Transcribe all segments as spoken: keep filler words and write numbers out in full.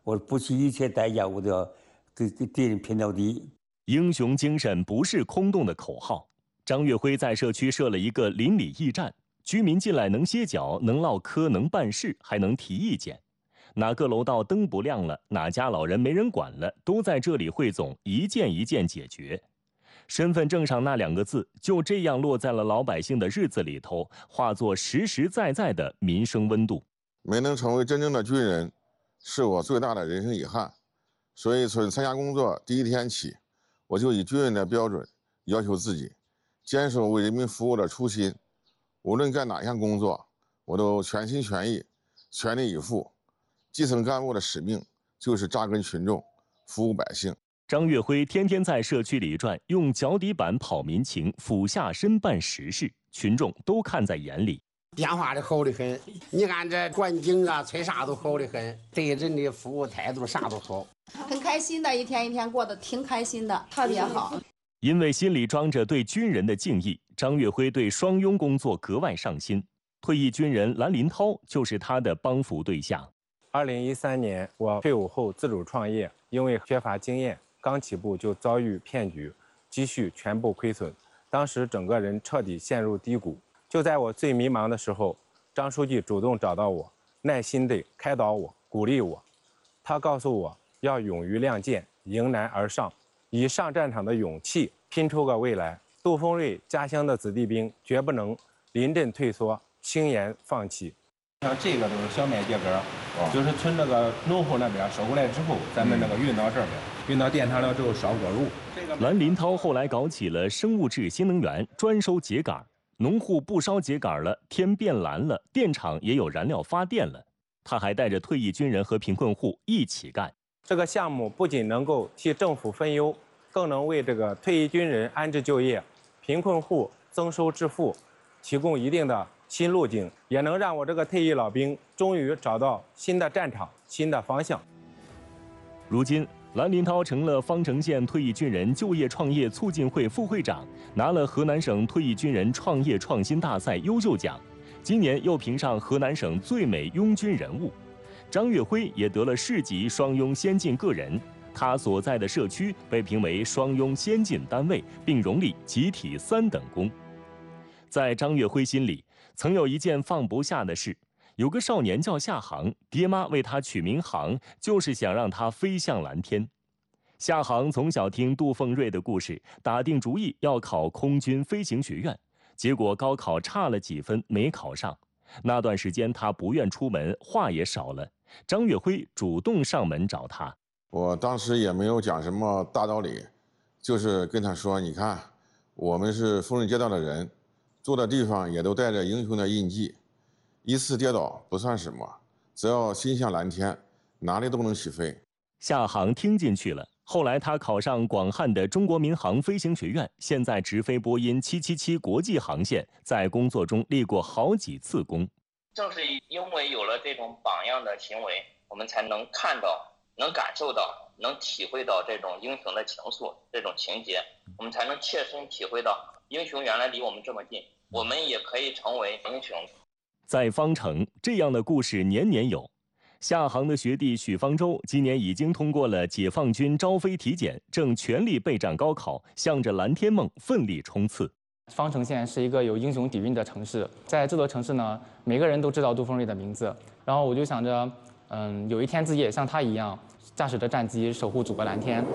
我不惜一切代价，我都要对对敌人拼到底。 英雄精神不是空洞的口号。张岳辉在社区设了一个邻里驿站，居民进来能歇脚、能唠嗑、能办事，还能提意见。哪个楼道灯不亮了，哪家老人没人管了，都在这里汇总，一件一件解决。身份证上那两个字就这样落在了老百姓的日子里头，化作实实在在的民生温度。 没能成为真正的军人，是我最大的人生遗憾。所以从参加工作第一天起，我就以军人的标准要求自己，坚守为人民服务的初心。无论干哪项工作，我都全心全意、全力以赴。基层干部的使命就是扎根群众，服务百姓。 张岳辉天天在社区里转，用脚底板跑民情，俯下身办实事，群众都看在眼里。 电话的好得很，你看这环境啊，催啥都好得很，对人的服务态度啥都好， 很开心的，一天一天过得挺开心的，特别好。 因为心里装着对军人的敬意，张岳辉对双拥工作格外上心。退役军人蓝林涛就是他的帮扶对象。 二零一三年，我退伍后自主创业，因为缺乏经验，刚起步就遭遇骗局，积蓄全部亏损，当时整个人彻底陷入低谷。就在我最迷茫的时候，张书记主动找到我，耐心地开导我，鼓励我。他告诉我要勇于亮剑，迎难而上，以上战场的勇气拼出个未来。杜峰瑞家乡的子弟兵绝不能临阵退缩，轻言放弃。 像这个都是小麦秸秆，就是从那个农户那边收过来之后，咱们那个运到这边，运到电厂了之后烧锅炉。 蓝林涛后来搞起了生物质新能源，专收秸秆。农户不烧秸秆了，天变蓝了，电厂也有燃料发电了。他还带着退役军人和贫困户一起干。 这个项目不仅能够替政府分忧，更能为这个退役军人安置就业、贫困户增收致富提供一定的新路径，也能让我这个退役老兵终于找到新的战场、新的方向。 如今，蓝林涛成了方城县退役军人就业创业促进会副会长，拿了河南省退役军人创业创新大赛优秀奖，今年又评上河南省最美拥军人物。张岳辉也得了市级双拥先进个人，他所在的社区被评为双拥先进单位，并荣立集体三等功。在张岳辉心里，曾有一件放不下的事。有个少年叫夏航，爹妈为他取名航，就是想让他飞向蓝天。夏航从小听杜凤瑞的故事，打定主意要考空军飞行学院，结果高考差了几分，没考上。那段时间他不愿出门，话也少了。张岳辉主动上门找他， 我当时也没有讲什么大道理，就是跟他说：“你看，我们是丰润街道的人，住的地方也都带着英雄的印记。一次跌倒不算什么，只要心向蓝天，哪里都能起飞。” 夏航听进去了。后来他考上广汉的中国民航飞行学院，现在直飞波音七七七国际航线，在工作中立过好几次功。 正是因为有了这种榜样的行为，我们才能看到、能感受到、能体会到这种英雄的情愫、这种情节，我们才能切身体会到英雄原来离我们这么近，我们也可以成为英雄。 在方城，这样的故事年年有。夏航的学弟许方舟今年已经通过了解放军招飞体检，正全力备战高考，向着蓝天梦奋力冲刺。 方城县是一个有英雄底蕴的城市，在这座城市呢，每个人都知道杜峰瑞的名字。然后我就想着，嗯，有一天自己也像他一样，驾驶着战机守护祖国蓝天。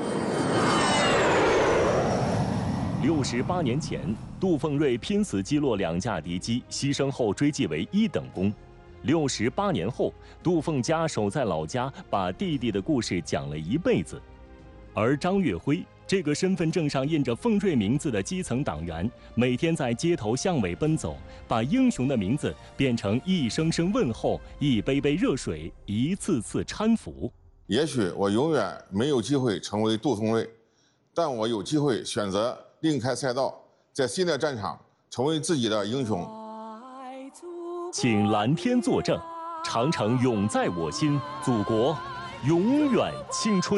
六十八年前，杜凤瑞拼死击落两架敌机，牺牲后追记为一等功。六十八年后，杜凤家守在老家，把弟弟的故事讲了一辈子。而张岳辉这个身份证上印着凤瑞名字的基层党员，每天在街头巷尾奔走，把英雄的名字变成一声声问候，一杯杯热水，一次次搀扶。 也许我永远没有机会成为杜凤瑞，但我有机会选择另开赛道，在新的战场成为自己的英雄。 请蓝天作证，长城永在我心，祖国永远青春。